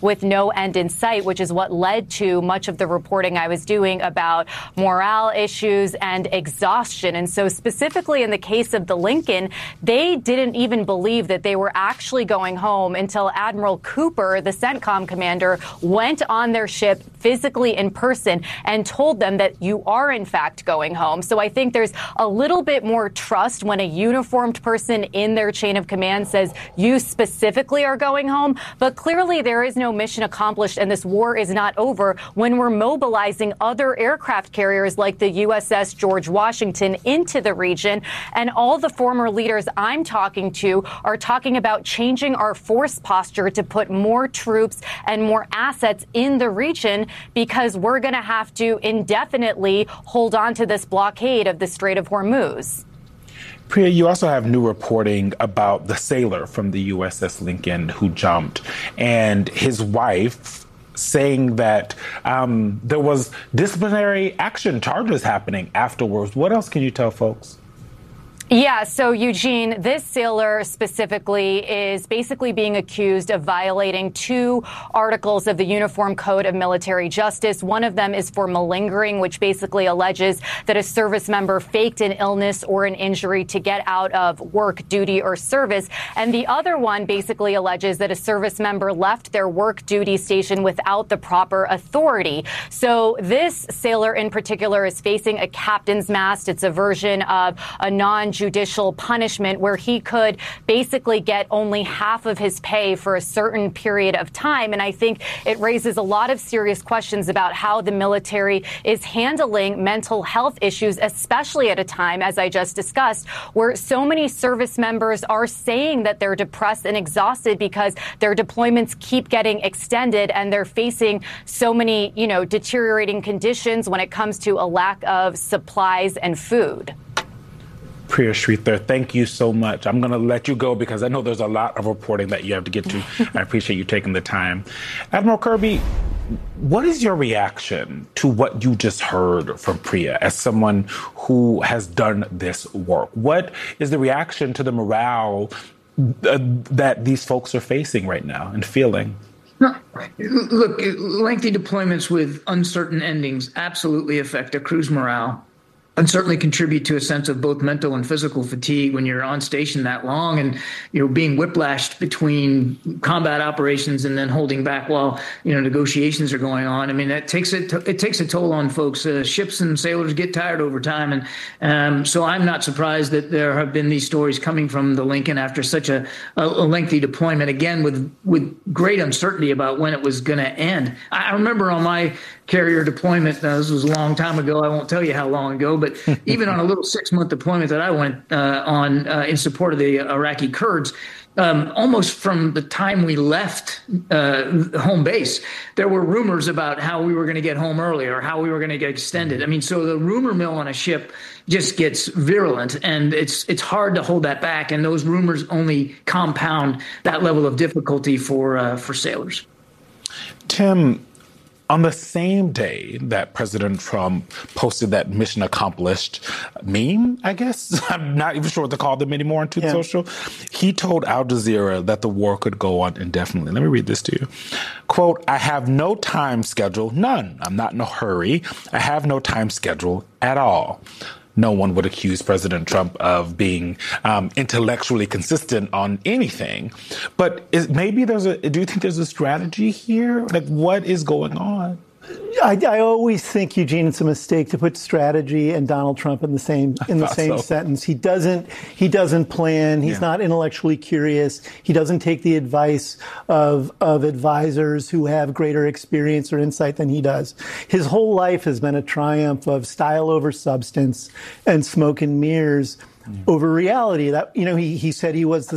with no end in sight, which is what led to much of the reporting I was doing about morale issues and exhaustion. And so specifically in the case of the Lincoln, they didn't even believe that they were actually going home until Admiral Cooper, the CENTCOM commander, went on their ship physically in person and told them that you are in fact going home. So I think there's a little bit more trust when a uniformed person in their chain of command says you specifically are going home. But clearly there is no mission accomplished and this war is not over when we're mobilizing other aircraft carriers like the USS George Washington into the region. And all the former leaders I'm talking to are talking about changing our force posture to put more troops and more assets in the region because we're going to have to indefinitely hold on to this blockade of the Strait of Hormuz. Priya, you also have new reporting about the sailor from the USS Lincoln who jumped and his wife saying that there was disciplinary action charges happening afterwards. What else can you tell folks? Yeah, so Eugene, this sailor specifically is basically being accused of violating 2 articles of the Uniform Code of Military Justice. One of them is for malingering, which basically alleges that a service member faked an illness or an injury to get out of work, duty, or service. And the other one basically alleges that a service member left their work duty station without the proper authority. So this sailor in particular is facing a captain's mast. It's a version of a non-judicial punishment where he could basically get only half of his pay for a certain period of time. And I think it raises a lot of serious questions about how the military is handling mental health issues, especially at a time, as I just discussed, where so many service members are saying that they're depressed and exhausted because their deployments keep getting extended and they're facing so many, deteriorating conditions when it comes to a lack of supplies and food. Priya Sridhar, thank you so much. I'm going to let you go because I know there's a lot of reporting that you have to get to. I appreciate you taking the time. Admiral Kirby, what is your reaction to what you just heard from Priya as someone who has done this work? What is the reaction to the morale that these folks are facing right now and feeling? No, look, lengthy deployments with uncertain endings absolutely affect a crew's morale and certainly contribute to a sense of both mental and physical fatigue when you're on station that long and, being whiplashed between combat operations and then holding back while, negotiations are going on. I mean, it takes a toll on folks. Ships and sailors get tired over time. And so I'm not surprised that there have been these stories coming from the Lincoln after such a lengthy deployment, again, with great uncertainty about when it was going to end. I remember on my carrier deployment, this was a long time ago, I won't tell you how long ago, but even on a little 6-month deployment that I went on in support of the Iraqi Kurds, almost from the time we left home base, there were rumors about how we were going to get home early or how we were going to get extended. I mean, so the rumor mill on a ship just gets virulent, and it's hard to hold that back. And those rumors only compound that level of difficulty for sailors. Tim, on the same day that President Trump posted that mission accomplished meme, I guess, I'm not even sure what to call them anymore on Truth Social, he told Al Jazeera that the war could go on indefinitely. Let me read this to you. Quote, "I have no time schedule, none. I'm not in a hurry. I have no time schedule at all." No one would accuse President Trump of being intellectually consistent on anything. But do you think there's a strategy here? Like, what is going on? I always think, Eugene, it's a mistake to put strategy and Donald Trump in the same sentence. He doesn't plan. He's not intellectually curious. He doesn't take the advice of advisors who have greater experience or insight than he does. His whole life has been a triumph of style over substance and smoke and mirrors over reality. That, he said he was a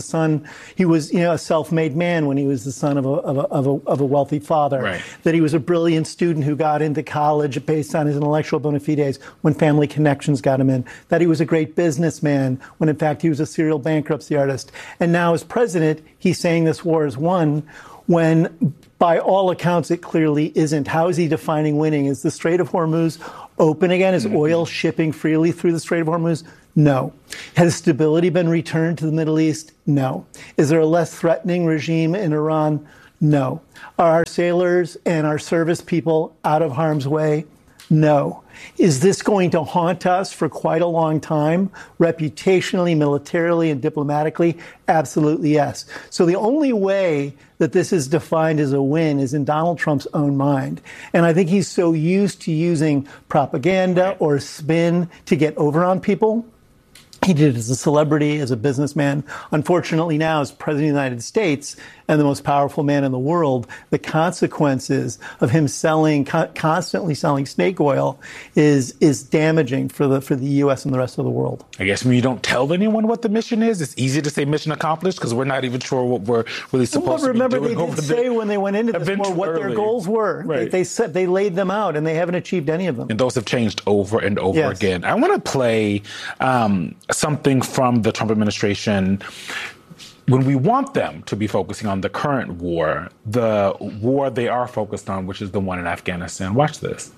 self-made man when he was the son of a wealthy father. Right. That he was a brilliant student who got into college based on his intellectual bona fides when family connections got him in. That he was a great businessman when in fact he was a serial bankruptcy artist. And now as president, he's saying this war is won when by all accounts it clearly isn't. How is he defining winning? Is the Strait of Hormuz open again? Is oil shipping freely through the Strait of Hormuz? No. Has stability been returned to the Middle East? No. Is there a less threatening regime in Iran? No. Are our sailors and our service people out of harm's way? No. Is this going to haunt us for quite a long time, reputationally, militarily, and diplomatically? Absolutely, yes. So the only way that this is defined as a win is in Donald Trump's own mind. And I think he's so used to using propaganda or spin to get over on people. He did it as a celebrity, as a businessman. Unfortunately, now, as President of the United States and the most powerful man in the world, the consequences of him constantly selling snake oil is damaging for the U.S. and the rest of the world. I guess when you don't tell anyone what the mission is, it's easy to say mission accomplished because we're not even sure what we're really supposed to be doing. Remember, they did say when they went into this war what their goals were. Right. They said they laid them out, and they haven't achieved any of them. And those have changed over and over again. I want to play something from the Trump administration. When we want them to be focusing on the current war, the war they are focused on, which is the one in Afghanistan. Watch this.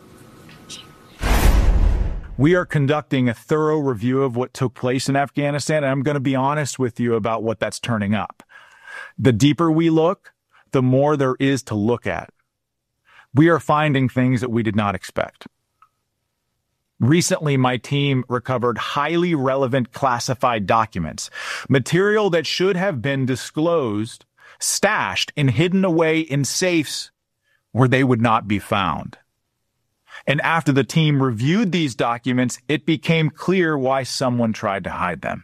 We are conducting a thorough review of what took place in Afghanistan, and I'm going to be honest with you about what that's turning up. The deeper we look, the more there is to look at. We are finding things that we did not expect. Recently, my team recovered highly relevant classified documents, material that should have been disclosed, stashed, and hidden away in safes where they would not be found. And after the team reviewed these documents, it became clear why someone tried to hide them.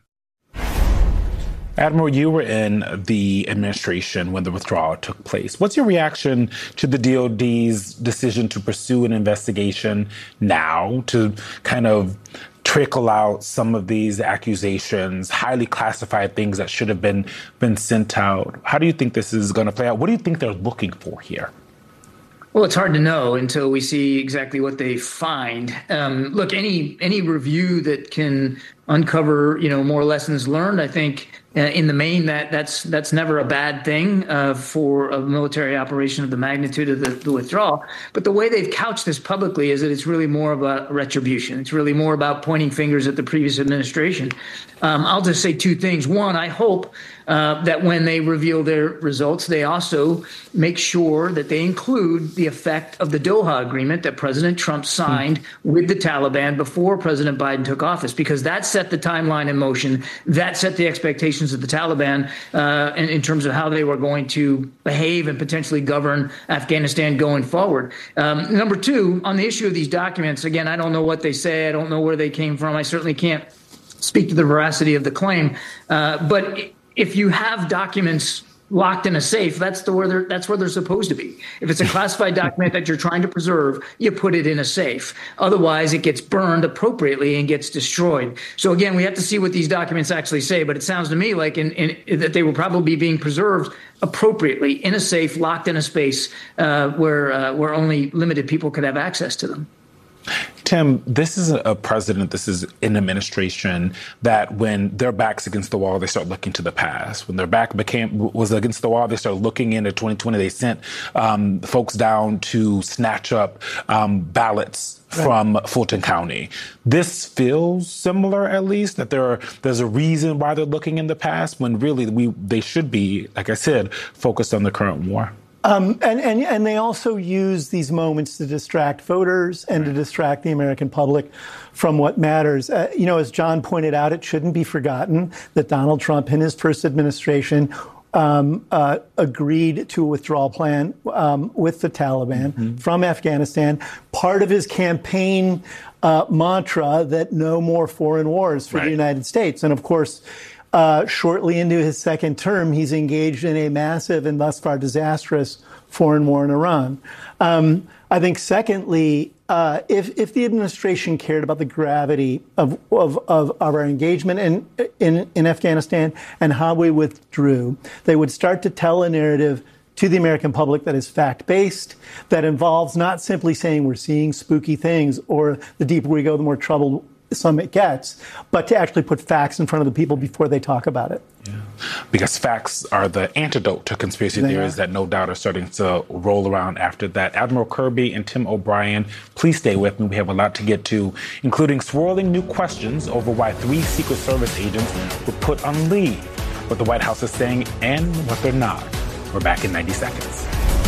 Admiral, you were in the administration when the withdrawal took place. What's your reaction to the DOD's decision to pursue an investigation now to kind of trickle out some of these accusations, highly classified things that should have been sent out? How do you think this is going to play out? What do you think they're looking for here? Well, it's hard to know until we see exactly what they find. Look, any review that can uncover, more lessons learned, I think in the main that's never a bad thing for a military operation of the magnitude of the withdrawal. But the way they've couched this publicly is that it's really more about retribution. It's really more about pointing fingers at the previous administration. I'll just say two things. One, I hope that when they reveal their results, they also make sure that they include the effect of the Doha Agreement that President Trump signed with the Taliban before President Biden took office, because that set the timeline in motion. That set the expectations of the Taliban in terms of how they were going to behave and potentially govern Afghanistan going forward. Number two, on the issue of these documents, again, I don't know what they say. I don't know where they came from. I certainly can't speak to the veracity of the claim. But if you have documents locked in a safe, that's where they're supposed to be. If it's a classified document that you're trying to preserve, you put it in a safe. Otherwise, it gets burned appropriately and gets destroyed. So again, we have to see what these documents actually say. But it sounds to me like that they will probably be being preserved appropriately in a safe, locked in a space where only limited people could have access to them. Tim, this is a president, this is an administration that when their back's against the wall, they start looking to the past. When their back was against the wall, they started looking into 2020. They sent folks down to snatch up ballots from Fulton County. This feels similar, at least, that there's a reason why they're looking in the past when really they should be, like I said, focused on the current war. And they also use these moments to distract voters and to distract the American public from what matters. As John pointed out, it shouldn't be forgotten that Donald Trump in his first administration agreed to a withdrawal plan with the Taliban from Afghanistan. Part of his campaign mantra that no more foreign wars for the United States. And of course, shortly into his second term, he's engaged in a massive and thus far disastrous foreign war in Iran. I think, secondly, if the administration cared about the gravity of our engagement in Afghanistan and how we withdrew, they would start to tell a narrative to the American public that is fact-based, that involves not simply saying we're seeing spooky things or the deeper we go, the more trouble some it gets, but to actually put facts in front of the people before they talk about it. Yeah. Because facts are the antidote to conspiracy theories that no doubt are starting to roll around after that. Admiral Kirby and Tim O'Brien, please stay with me. We have a lot to get to, including swirling new questions over why 3 Secret Service agents were put on leave, what the White House is saying and what they're not. We're back in 90 seconds.